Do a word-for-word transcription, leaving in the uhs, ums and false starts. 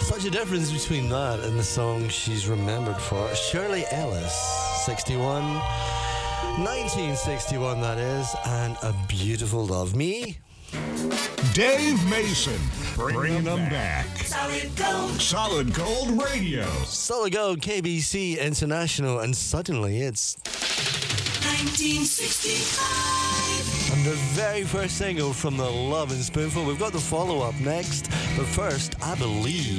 Such a difference between that and the song she's remembered for. Shirley Ellis, sixty-one. nineteen sixty-one, that is. And A Beautiful Love. Me? Dave Mason, bringing, bringing them back. back. Solid Gold. Solid Gold Radio. Solid Gold, K B C International, and suddenly it's nineteen sixty-five. And the very first single from the Lovin' Spoonful. We've got the follow-up next, but first, I Believe.